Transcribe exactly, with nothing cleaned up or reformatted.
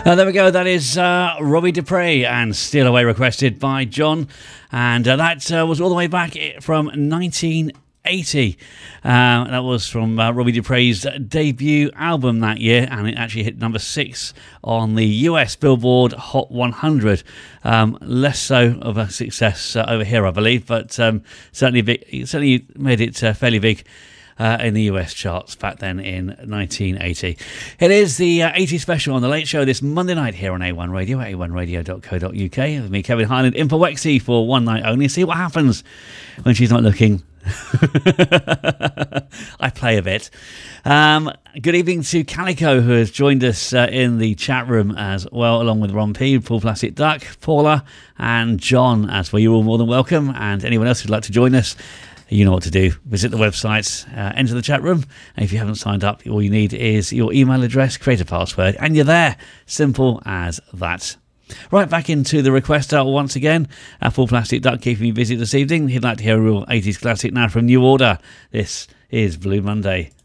Uh, there we go. That is uh, Robbie Dupre and Steal Away, requested by John. And uh, that uh, was all the way back from nineteen eighty. Uh, that was from uh, Robbie Dupre's debut album that year, and it actually hit number six on the U S Billboard Hot one hundred. Um, less so of a success uh, over here, I believe, but um, certainly big, certainly made it uh, fairly big Uh, in the U S charts back then in nineteen eighty. It is the uh, eighty special on The Late Show this Monday night here on A one Radio, a one radio dot co dot uk. With me, Kevin Highland, in for Wexy for one night only. See what happens when she's not looking. I play a bit. Um, good evening to Calico, who has joined us uh, in the chat room as well, along with Ron P, Full Plastic Duck, Paula, and John. As well, you're all more than welcome, and anyone else who'd like to join us, you know what to do. Visit the website, uh, enter the chat room, and if you haven't signed up, all you need is your email address, create a password, and you're there. Simple as that. Right, back into the request out once again. Our Full Plastic Duck keeping me busy this evening. He'd like to hear a real eighties classic now from New Order. This is Blue Monday.